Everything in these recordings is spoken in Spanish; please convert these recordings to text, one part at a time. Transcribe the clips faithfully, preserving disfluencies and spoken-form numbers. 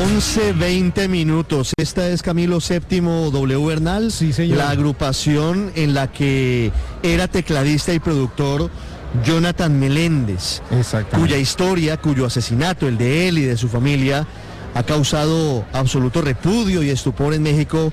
once veinte minutos. Esta es Camilo Séptimo W Bernal, sí, señor. La agrupación en la que era tecladista y productor Jonathan Meléndez, cuya historia, cuyo asesinato, el de él y de su familia, ha causado absoluto repudio y estupor en México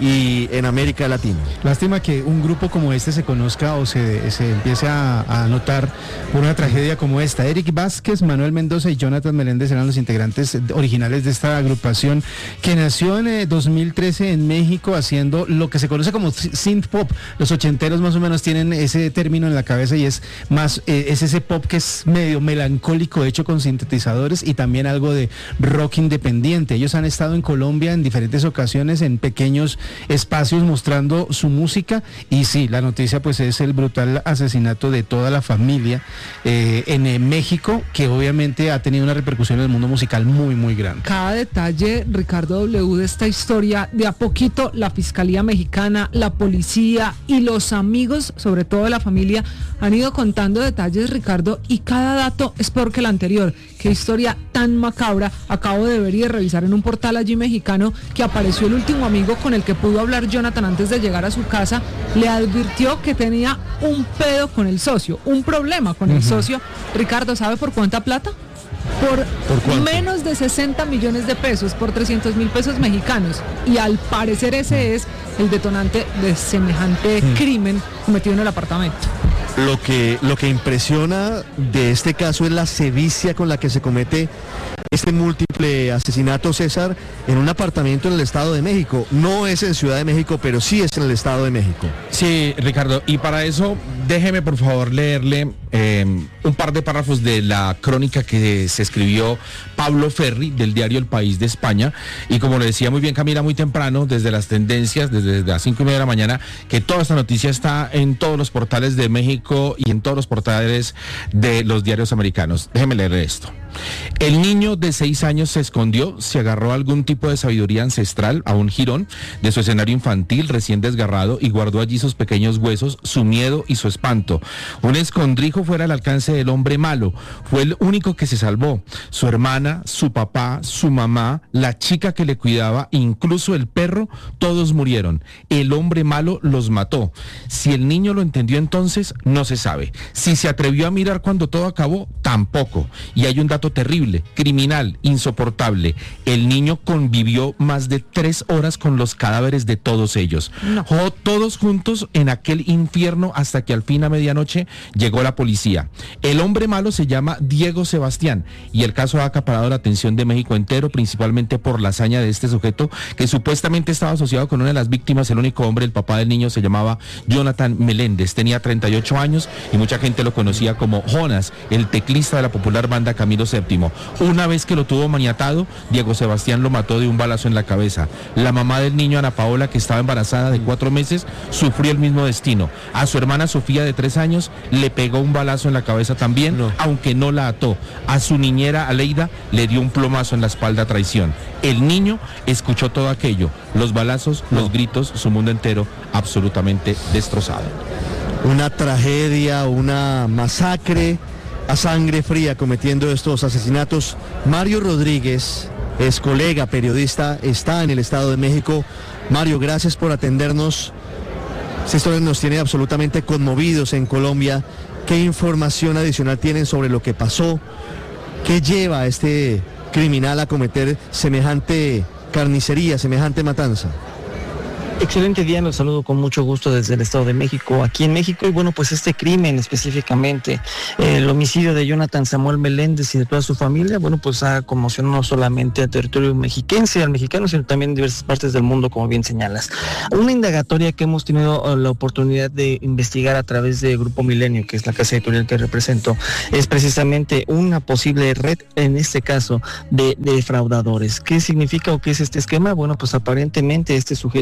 y en América Latina. Lástima que un grupo como este se conozca o se, se empiece a, a notar por una tragedia como esta. Eric Vázquez, Manuel Mendoza y Jonathan Meléndez eran los integrantes originales de esta agrupación que nació en eh, dos mil trece en México haciendo lo que se conoce como synth pop. Los ochenteros más o menos tienen ese término en la cabeza y es más, eh, es ese pop que es medio melancólico hecho con sintetizadores y también algo de rock independiente. Ellos han estado en Colombia en diferentes ocasiones en pequeños espacios mostrando su música y sí, la noticia pues es el brutal asesinato de toda la familia eh, en eh, México, que obviamente ha tenido una repercusión en el mundo musical muy muy grande. Cada detalle, Ricardo W, de esta historia, de a poquito la Fiscalía Mexicana, la policía y los amigos, sobre todo de la familia, han ido contando detalles, Ricardo, y cada dato es peor que el anterior. Qué historia tan macabra. Acabo de ver y de revisar en un portal allí mexicano que apareció el último amigo con el que pudo hablar Jonathan antes de llegar a su casa. Le advirtió que tenía un pedo con el socio, un problema con el uh-huh. socio. Ricardo, ¿sabe por cuánta plata? Por, ¿Por menos de sesenta millones de pesos, por trescientos mil pesos mexicanos. Y al parecer ese es el detonante de semejante uh-huh. crimen cometido en el apartamento. Lo que, lo que impresiona de este caso es la sevicia con la que se comete este múltiple asesinato, César, en un apartamento en el Estado de México. No es en Ciudad de México, pero sí es en el Estado de México. Sí, Ricardo, y para eso déjeme por favor leerle eh, un par de párrafos de la crónica que se escribió Pablo Ferri del diario El País de España, y como le decía muy bien Camila muy temprano, desde las tendencias, desde las cinco y media de la mañana, que toda esta noticia está en todos los portales de México y en todos los portales de los diarios americanos. Déjeme leer esto. El niño de seis años se escondió, se agarró a algún tipo de sabiduría ancestral, a un jirón de su escenario infantil recién desgarrado, y guardó allí sus pequeños huesos, su miedo y su espanto. Un escondrijo fuera al alcance del hombre malo. Fue el único que se salvó. Su hermana, su papá, su mamá, la chica que le cuidaba, incluso el perro, todos murieron. El hombre malo los mató. Si el niño lo entendió entonces, no se sabe. Si se atrevió a mirar cuando todo acabó, tampoco. Y hay un dato terrible, criminal, insoportable. El niño convivió más de tres horas con los cadáveres de todos ellos. No. O todos juntos en aquel infierno hasta que al fin a medianoche llegó la policía. El hombre malo se llama Diego Sebastián y el caso ha acaparado la atención de México entero, principalmente por la hazaña de este sujeto que supuestamente estaba asociado con una de las víctimas. El único hombre, el papá del niño, se llamaba Jonathan Meléndez, tenía treinta y ocho años y mucha gente lo conocía como Jonas, el teclista de la popular banda Camilo Séptimo. Una vez que lo tuvo maniatado, Diego Sebastián lo mató de un balazo en la cabeza. La mamá del niño, Ana Paola, que estaba embarazada de cuatro meses, sufrió el mismo destino. A su hermana Sofía, de tres años, le pegó un balazo en la cabeza también, no. aunque no la ató. A su niñera, Aleida, le dio un plomazo en la espalda a traición. El niño escuchó todo aquello, los balazos, no. los gritos, su mundo entero absolutamente destrozado. Una tragedia, una masacre a sangre fría cometiendo estos asesinatos. Mario Rodríguez es colega, periodista, está en el Estado de México. Mario, gracias por atendernos. Esta historia nos tiene absolutamente conmovidos en Colombia. ¿Qué información adicional tienen sobre lo que pasó? ¿Qué lleva a este criminal a cometer semejante carnicería, semejante matanza? Excelente día, los saludo con mucho gusto desde el Estado de México, aquí en México. Y bueno, pues este crimen específicamente, eh, el homicidio de Jonathan Samuel Meléndez y de toda su familia, bueno, pues ha conmocionado no solamente al territorio mexiquense, al mexicano, sino también en diversas partes del mundo, como bien señalas. Una indagatoria que hemos tenido la oportunidad de investigar a través de Grupo Milenio, que es la casa editorial que represento, es precisamente una posible red, en este caso, de, de defraudadores. ¿Qué significa o qué es este esquema? Bueno, pues aparentemente este sujeto identificado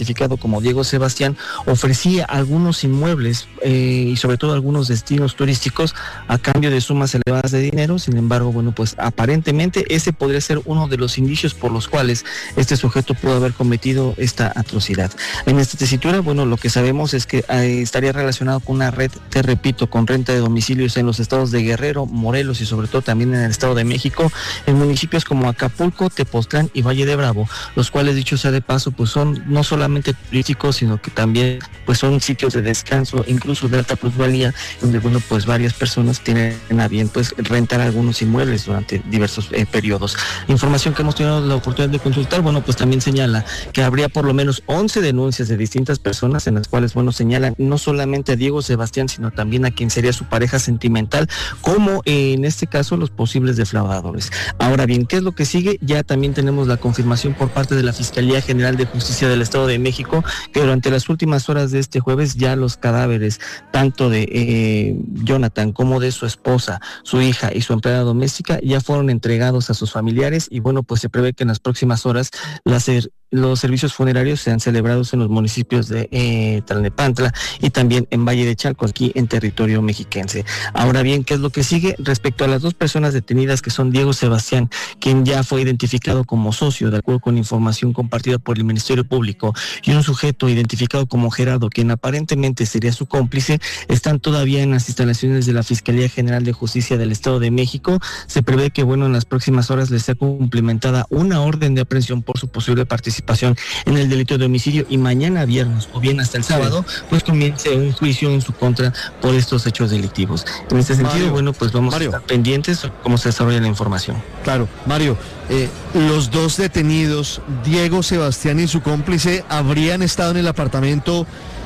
identificado como Diego Sebastián, ofrecía algunos inmuebles eh, y sobre todo algunos destinos turísticos a cambio de sumas elevadas de dinero. Sin embargo, bueno, pues aparentemente ese podría ser uno de los indicios por los cuales este sujeto pudo haber cometido esta atrocidad. En esta tesitura, bueno, lo que sabemos es que eh, estaría relacionado con una red, te repito, con renta de domicilios en los estados de Guerrero, Morelos y sobre todo también en el Estado de México, en municipios como Acapulco, Tepoztlán y Valle de Bravo, los cuales, dicho sea de paso, pues son no solamente turísticos, sino que también pues son sitios de descanso, incluso de alta plusvalía, donde, bueno, pues varias personas tienen a bien pues rentar algunos inmuebles durante diversos eh, periodos. Información que hemos tenido la oportunidad de consultar, bueno, pues también señala que habría por lo menos once denuncias de distintas personas en las cuales, bueno, señalan no solamente a Diego Sebastián, sino también a quien sería su pareja sentimental, como eh, en este caso los posibles defraudadores. Ahora bien, ¿qué es lo que sigue? Ya también tenemos la confirmación por parte de la Fiscalía General de Justicia del Estado de México que durante las últimas horas de este jueves ya los cadáveres tanto de eh, Jonathan como de su esposa, su hija y su empleada doméstica ya fueron entregados a sus familiares y bueno, pues se prevé que en las próximas horas las los servicios funerarios sean celebrados en los municipios de eh, Tlalnepantla y también en Valle de Chalco, aquí en territorio mexiquense. Ahora bien, ¿qué es lo que sigue? Respecto a las dos personas detenidas que son Diego Sebastián, quien ya fue identificado como socio, de acuerdo con información compartida por el Ministerio Público, y un sujeto identificado como Gerardo, quien aparentemente sería su cómplice, están todavía en las instalaciones de la Fiscalía General de Justicia del Estado de México. Se prevé que, bueno, en las próximas horas les sea cumplimentada una orden de aprehensión por su posible participación en el delito de homicidio y mañana viernes o bien hasta el sábado pues comience un juicio en su contra por estos hechos delictivos. En este sentido, Mario, bueno, pues vamos Mario. a estar pendientes de cómo se desarrolla la información. Claro, Mario, eh, los dos detenidos, Diego Sebastián y su cómplice, habrían estado en el apartamento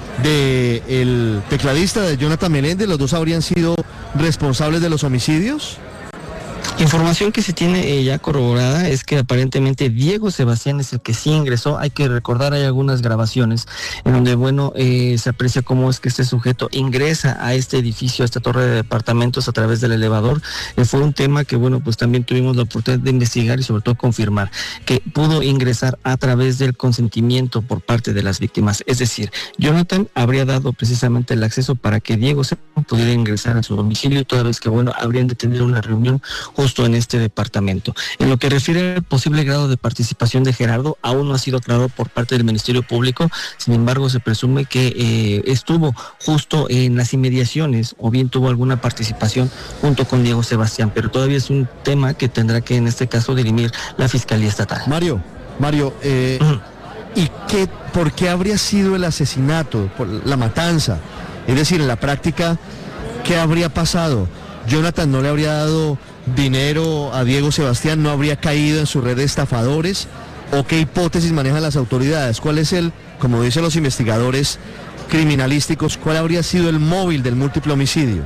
del tecladista de Jonathan Meléndez. ¿Los dos habrían sido responsables de los homicidios? Información que se tiene eh, ya corroborada es que aparentemente Diego Sebastián es el que sí ingresó. Hay que recordar, hay algunas grabaciones en donde, bueno, eh, se aprecia cómo es que este sujeto ingresa a este edificio, a esta torre de departamentos a través del elevador. Eh, fue un tema que, bueno, pues también tuvimos la oportunidad de investigar y sobre todo confirmar que pudo ingresar a través del consentimiento por parte de las víctimas. Es decir, Jonathan habría dado precisamente el acceso para que Diego se pudiera ingresar a su domicilio, toda vez que, bueno, habrían de tener una reunión justo en este departamento. En lo que refiere al posible grado de participación de Gerardo, aún no ha sido aclarado por parte del Ministerio Público. Sin embargo, se presume que eh, estuvo justo en las inmediaciones o bien tuvo alguna participación junto con Diego Sebastián, pero todavía es un tema que tendrá que en este caso dirimir la Fiscalía Estatal. Mario, Mario, eh, uh-huh. ¿y qué, por qué habría sido el asesinato, por la matanza? Es decir, en la práctica, ¿qué habría pasado? Jonathan no le habría dado dinero a Diego Sebastián, no habría caído en su red de estafadores, o qué hipótesis manejan las autoridades. ¿Cuál es el, como dicen los investigadores criminalísticos, cuál habría sido el móvil del múltiple homicidio?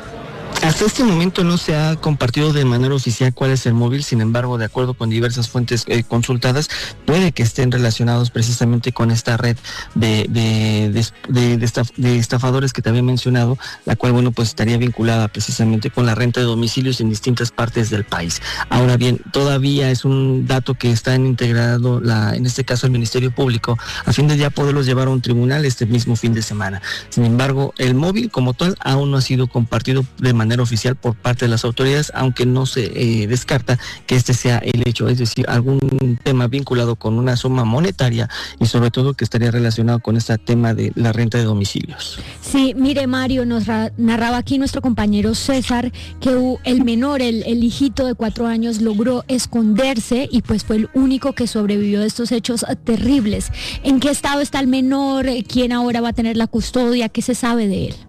Hasta este momento no se ha compartido de manera oficial cuál es el móvil. Sin embargo, de acuerdo con diversas fuentes eh, consultadas, puede que estén relacionados precisamente con esta red de, de, de, de, de, estaf, de estafadores que te había mencionado, la cual, bueno, pues estaría vinculada precisamente con la renta de domicilios en distintas partes del país. Ahora bien, todavía es un dato que está integrado, la, en este caso el Ministerio Público, a fin de ya poderlos llevar a un tribunal este mismo fin de semana. Sin embargo, el móvil como tal aún no ha sido compartido de manera oficial por parte de las autoridades, aunque no se eh, descarta que este sea el hecho, es decir, algún tema vinculado con una suma monetaria y sobre todo que estaría relacionado con este tema de la renta de domicilios. Sí, mire, Mario, nos ra- narraba aquí nuestro compañero César que uh, el menor, el, el hijito de cuatro años logró esconderse y pues fue el único que sobrevivió de estos hechos uh, terribles. ¿En qué estado está el menor? ¿Quién ahora va a tener la custodia? ¿Qué se sabe de él?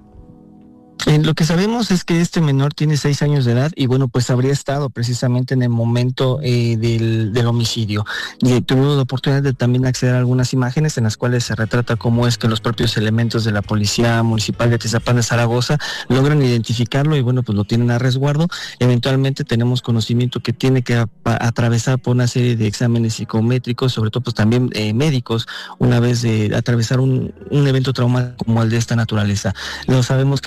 Eh, lo que sabemos es que este menor tiene seis años de edad y bueno, pues habría estado precisamente en el momento eh, del, del homicidio. Y tuvimos la oportunidad de también acceder a algunas imágenes en las cuales se retrata cómo es que los propios elementos de la Policía Municipal de Atizapán de Zaragoza logran identificarlo y bueno, pues lo tienen a resguardo. Eventualmente tenemos conocimiento que tiene que a, a, atravesar por una serie de exámenes psicométricos, sobre todo pues también eh, médicos, una vez de atravesar un, un evento traumático como el de esta naturaleza. Lo sabemos que la Fiscalía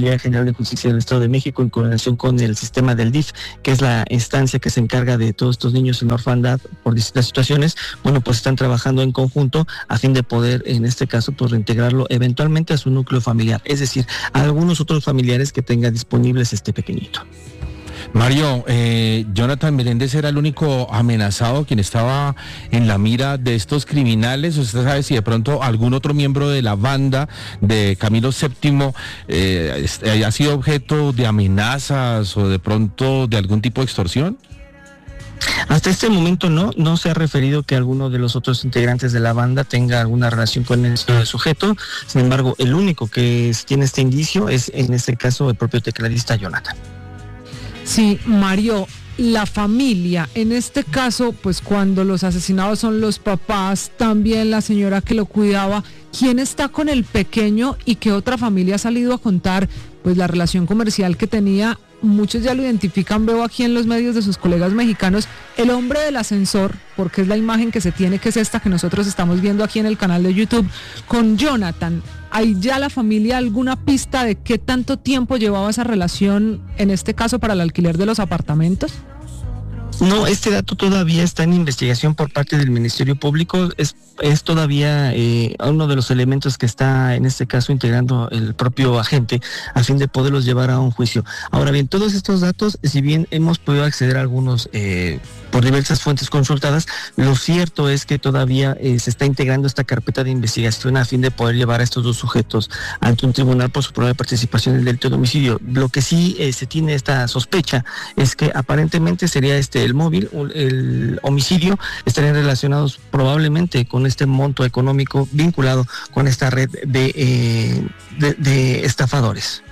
Fiscalía General de Justicia del Estado de México, en coordinación con el sistema del D I F, que es la instancia que se encarga de todos estos niños en orfandad por distintas situaciones, bueno, pues están trabajando en conjunto a fin de poder, en este caso, pues reintegrarlo eventualmente a su núcleo familiar, es decir, a algunos otros familiares que tenga disponibles este pequeñito. Mario, eh, Jonathan Meléndez era el único amenazado quien estaba en la mira de estos criminales. ¿Usted sabe si de pronto algún otro miembro de la banda de Camilo séptimo eh, ha sido objeto de amenazas o de pronto de algún tipo de extorsión? Hasta este momento no, no se ha referido que alguno de los otros integrantes de la banda tenga alguna relación con este sujeto. Sin embargo, el único que tiene este indicio es, en este caso, el propio tecladista Jonathan. Sí, Mario, la familia, en este caso, pues cuando los asesinados son los papás, también la señora que lo cuidaba, ¿quién está con el pequeño y qué otra familia ha salido a contar pues la relación comercial que tenía? Muchos ya lo identifican, veo aquí en los medios de sus colegas mexicanos, el hombre del ascensor, porque es la imagen que se tiene, que es esta que nosotros estamos viendo aquí en el canal de YouTube, con Jonathan. ¿Hay ya la familia alguna pista de qué tanto tiempo llevaba esa relación, en este caso para el alquiler de los apartamentos? No, este dato todavía está en investigación por parte del Ministerio Público. Es, es todavía eh, uno de los elementos que está, en este caso, integrando el propio agente a fin de poderlos llevar a un juicio. Ahora bien, todos estos datos, si bien hemos podido acceder a algunos eh, por diversas fuentes consultadas, lo cierto es que todavía eh, se está integrando esta carpeta de investigación a fin de poder llevar a estos dos sujetos ante un tribunal por su probable participación en el delito de homicidio. Lo que sí eh, se tiene esta sospecha es que aparentemente sería este el móvil, el homicidio, estarían relacionados probablemente con este monto económico vinculado con esta red de, eh, de, de estafadores.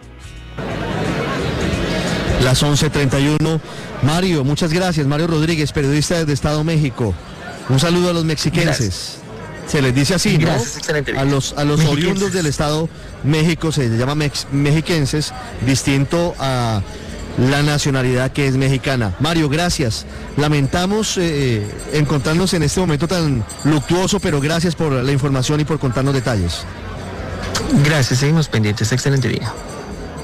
Las once treinta y uno. Mario, muchas gracias. Mario Rodríguez, periodista desde Estado México. Un saludo a los mexiquenses. Gracias. Se les dice así, ¿no? Gracias, excelente. A los, a los oriundos del Estado México se les llama mex, mexiquenses, distinto a la nacionalidad que es mexicana. Mario, gracias. Lamentamos eh, encontrarnos en este momento tan luctuoso, pero gracias por la información y por contarnos detalles. Gracias, seguimos pendientes. Excelente día.